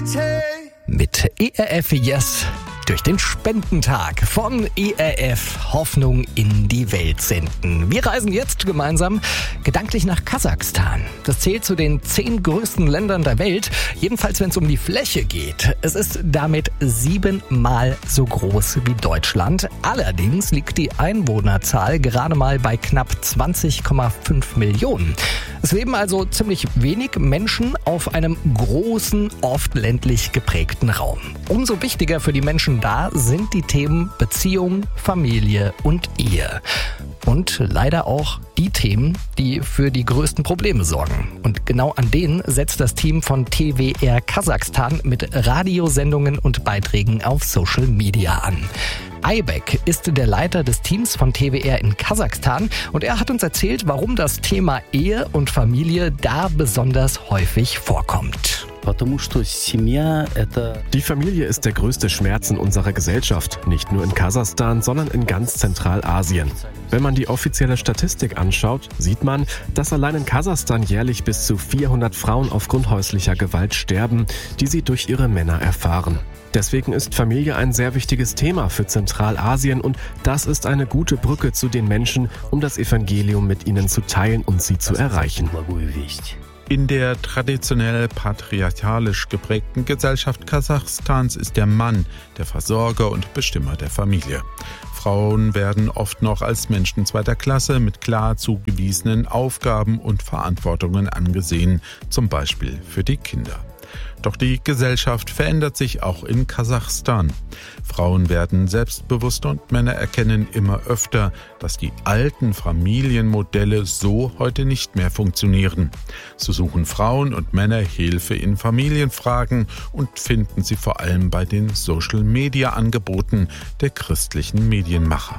Mit ERF Yes durch den Spendentag von ERF Hoffnung in die Welt senden. Wir reisen jetzt gemeinsam gedanklich nach Kasachstan. Das zählt zu den 10 größten Ländern der Welt, jedenfalls wenn es um die Fläche geht. Es ist damit 7-mal so groß wie Deutschland. Allerdings liegt die Einwohnerzahl gerade mal bei knapp 20,5 Millionen. Es leben also ziemlich wenig Menschen auf einem großen, oft ländlich geprägten Raum. Umso wichtiger für die Menschen da sind die Themen Beziehung, Familie und Ehe. Und leider auch die Themen, die für die größten Probleme sorgen. Und genau an denen setzt das Team von TWR Kasachstan mit Radiosendungen und Beiträgen auf Social Media an. Aybek ist der Leiter des Teams von TWR in Kasachstan und er hat uns erzählt, warum das Thema Ehe und Familie da besonders häufig vorkommt. Die Familie ist der größte Schmerz in unserer Gesellschaft, nicht nur in Kasachstan, sondern in ganz Zentralasien. Wenn man die offizielle Statistik anschaut, sieht man, dass allein in Kasachstan jährlich bis zu 400 Frauen aufgrund häuslicher Gewalt sterben, die sie durch ihre Männer erfahren. Deswegen ist Familie ein sehr wichtiges Thema für Zentralasien und das ist eine gute Brücke zu den Menschen, um das Evangelium mit ihnen zu teilen und sie zu erreichen. In der traditionell patriarchalisch geprägten Gesellschaft Kasachstans ist der Mann der Versorger und Bestimmer der Familie. Frauen werden oft noch als Menschen zweiter Klasse mit klar zugewiesenen Aufgaben und Verantwortungen angesehen, zum Beispiel für die Kinder. Doch die Gesellschaft verändert sich auch in Kasachstan. Frauen werden selbstbewusster und Männer erkennen immer öfter, dass die alten Familienmodelle so heute nicht mehr funktionieren. So suchen Frauen und Männer Hilfe in Familienfragen und finden sie vor allem bei den Social-Media-Angeboten der christlichen Medienmacher.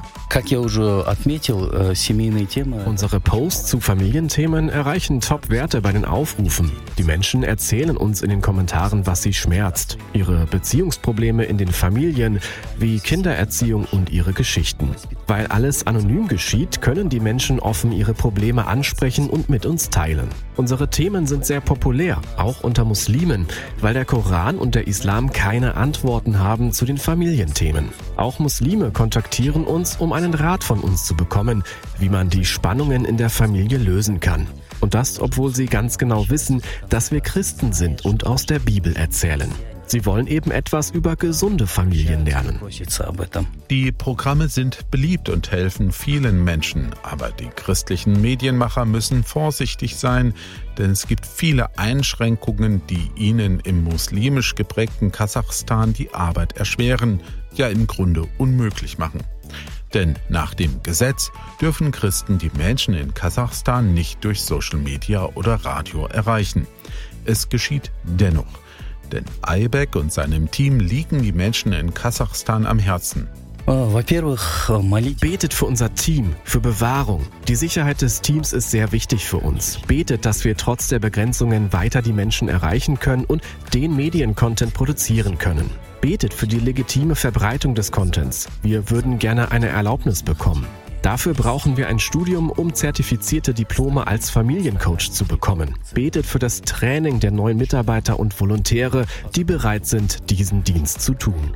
Unsere Posts zu Familienthemen erreichen Top-Werte bei den Aufrufen. Die Menschen erzählen uns in den Kommentaren, was sie schmerzt. Ihre Beziehungsprobleme in den Familien, wie Kindererziehung und ihre Geschichten. Weil alles anonym geschieht, können die Menschen offen ihre Probleme ansprechen und mit uns teilen. Unsere Themen sind sehr populär, auch unter Muslimen, weil der Koran und der Islam keine Antworten haben zu den Familienthemen. Auch Muslime kontaktieren uns, um einen Rat von uns zu bekommen, wie man die Spannungen in der Familie lösen kann. Und das, obwohl sie ganz genau wissen, dass wir Christen sind und aus der Bibel erzählen. Sie wollen eben etwas über gesunde Familien lernen. Die Programme sind beliebt und helfen vielen Menschen. Aber die christlichen Medienmacher müssen vorsichtig sein, denn es gibt viele Einschränkungen, die ihnen im muslimisch geprägten Kasachstan die Arbeit erschweren, ja im Grunde unmöglich machen. Denn nach dem Gesetz dürfen Christen die Menschen in Kasachstan nicht durch Social Media oder Radio erreichen. Es geschieht dennoch. Denn Aybek und seinem Team liegen die Menschen in Kasachstan am Herzen. Betet für unser Team, für Bewahrung. Die Sicherheit des Teams ist sehr wichtig für uns. Betet, dass wir trotz der Begrenzungen weiter die Menschen erreichen können und den Mediencontent produzieren können. Betet für die legitime Verbreitung des Contents. Wir würden gerne eine Erlaubnis bekommen. Dafür brauchen wir ein Studium, um zertifizierte Diplome als Familiencoach zu bekommen. Betet für das Training der neuen Mitarbeiter und Volontäre, die bereit sind, diesen Dienst zu tun.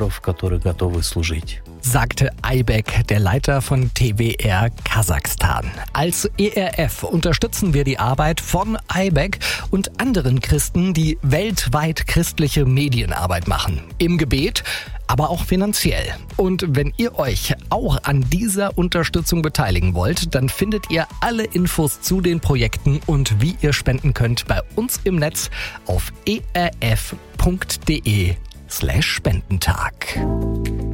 Sagte Aybek, der Leiter von TWR Kasachstan. Als ERF unterstützen wir die Arbeit von Aybek und anderen Christen, die weltweit christliche Medienarbeit machen. Im Gebet, aber auch finanziell. Und wenn ihr euch auch an dieser Unterstützung beteiligen wollt, dann findet ihr alle Infos zu den Projekten und wie ihr spenden könnt bei uns im Netz auf erf.de/Spendentag.